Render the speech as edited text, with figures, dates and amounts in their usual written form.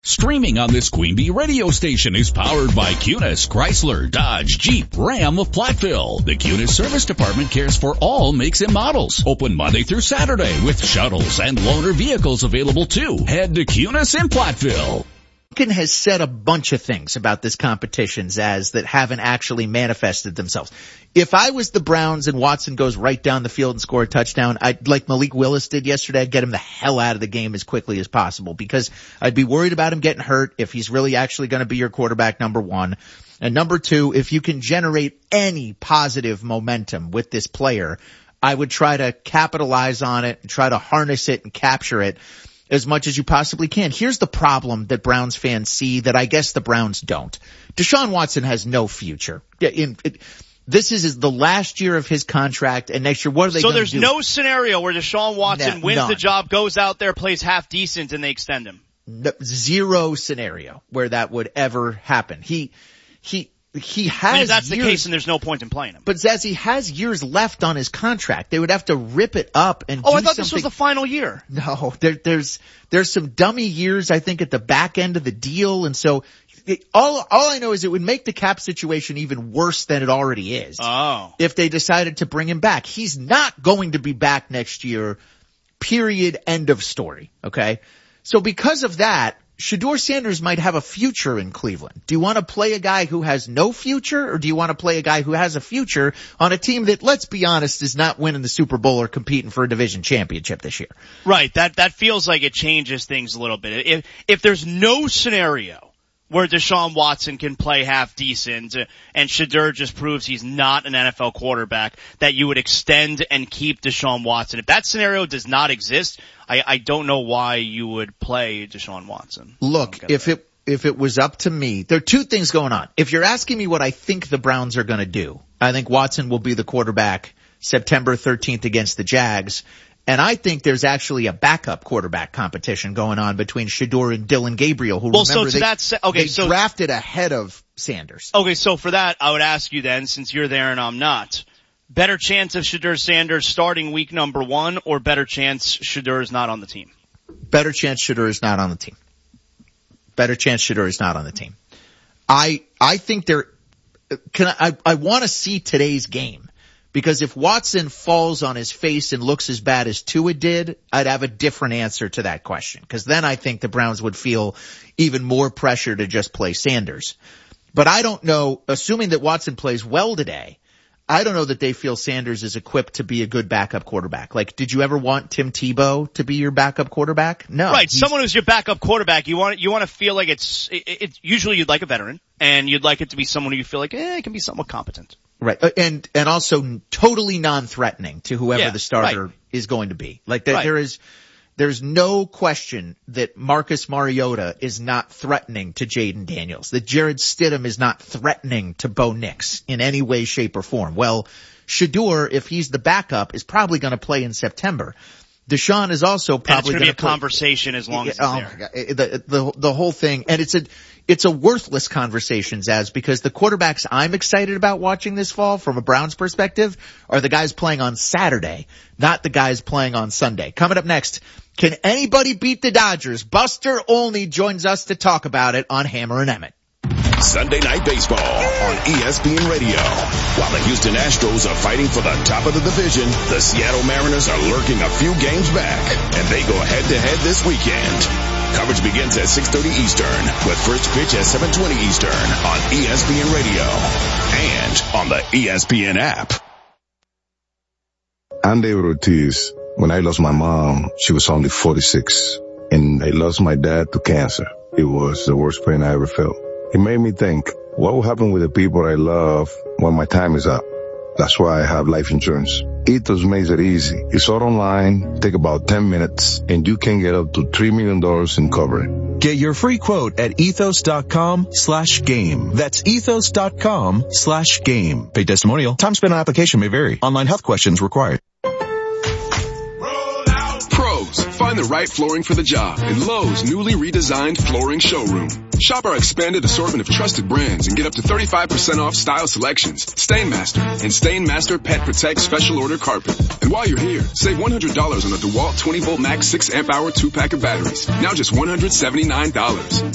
Streaming on this Queen Bee radio station is powered by Cunis, Chrysler, Dodge, Jeep, Ram of Platteville. The Cunis Service Department cares for all makes and models. Open Monday through Saturday with shuttles and loaner vehicles available too. Head to Cunis in Platteville. Lincoln has said a bunch of things about this competition, Zaz, that haven't actually manifested themselves. If I was the Browns and Watson goes right down the field and score a touchdown, I'd, like Malik Willis did yesterday, I'd get him the hell out of the game as quickly as possible because I'd be worried about him getting hurt if he's really actually going to be your quarterback, number one. And number two, if you can generate any positive momentum with this player, I would try to capitalize on it and try to harness it and capture it as much as you possibly can. Here's the problem that Browns fans see that I guess the Browns don't. Deshaun Watson has no future. This is the last year of his contract, and next year, what are they going to do? So there's no scenario where Deshaun Watson wins the job, goes out there, plays half decent, and they extend him? No, zero scenario where that would ever happen. He has if that's years, the case, then there's no point in playing him. But Zaz, he has years left on his contract. They would have to rip it up and do I thought something. This was the final year. No, there's some dummy years, I think, at the back end of the deal. And so all I know is it would make the cap situation even worse than it already is. Oh. If they decided to bring him back. He's not going to be back next year. Period. End of story. Okay. So because of that, Shedeur Sanders might have a future in Cleveland. Do you want to play a guy who has no future, or do you want to play a guy who has a future on a team that, let's be honest, is not winning the Super Bowl or competing for a division championship this year? Right. That feels like it changes things a little bit. If there's no scenario where Deshaun Watson can play half decent and Shedeur just proves he's not an NFL quarterback, that you would extend and keep Deshaun Watson. If that scenario does not exist, I don't know why you would play Deshaun Watson. Look, if it was up to me, there are two things going on. If you're asking me what I think the Browns are going to do, I think Watson will be the quarterback September 13th against the Jags. And I think there's actually a backup quarterback competition going on between Shedeur and Dylan Gabriel, who they drafted ahead of Sanders. Okay, so for that, I would ask you then, since you're there and I'm not, better chance of Shedeur Sanders starting week number 1, or better chance Shedeur is not on the team? Better chance Shedeur is not on the team. Better chance Shedeur is not on the team. I think I want to see today's game. Because if Watson falls on his face and looks as bad as Tua did, I'd have a different answer to that question. Because then I think the Browns would feel even more pressure to just play Sanders. But I don't know, assuming that Watson plays well today, I don't know that they feel Sanders is equipped to be a good backup quarterback. Like, did you ever want Tim Tebow to be your backup quarterback? No. Right, someone who's your backup quarterback, you want to feel like it's usually you'd like a veteran, and you'd like it to be someone who you feel like, it can be somewhat competent. Right. And also totally non-threatening to whoever the starter is going to be. Like there's no question that Marcus Mariota is not threatening to Jaden Daniels, that Jarrett Stidham is not threatening to Bo Nix in any way, shape, or form. Well, Shedeur, if he's the backup, is probably going to play in September. Deshaun is also probably going to be a conversation as long as it's there. My God. The whole thing, and it's a worthless conversation, Zaz, because the quarterbacks I'm excited about watching this fall from a Browns perspective are the guys playing on Saturday, not the guys playing on Sunday. Coming up next, can anybody beat the Dodgers? Buster Olney joins us to talk about it on Hammer and Emmett. Sunday Night Baseball on ESPN Radio. While the Houston Astros are fighting for the top of the division, the Seattle Mariners are lurking a few games back, and they go head-to-head this weekend. Coverage begins at 6:30 Eastern, with first pitch at 7:20 Eastern on ESPN Radio and on the ESPN app. I'm David Ortiz. When I lost my mom, she was only 46, and I lost my dad to cancer. It was the worst pain I ever felt. It made me think, what will happen with the people I love when my time is up? That's why I have life insurance. Ethos makes it easy. It's all online, take about 10 minutes, and you can get up to $3 million in coverage. Get your free quote at ethos.com/game. That's ethos.com/game. Paid testimonial. Time spent on application may vary. Online health questions required. Find the right flooring for the job in Lowe's newly redesigned flooring showroom. Shop our expanded assortment of trusted brands and get up to 35% off style selections, Stainmaster, and Stainmaster Pet Protect Special Order Carpet. And while you're here, save $100 on a DeWalt 20-volt max 6-amp-hour 2-pack of batteries. Now just $179.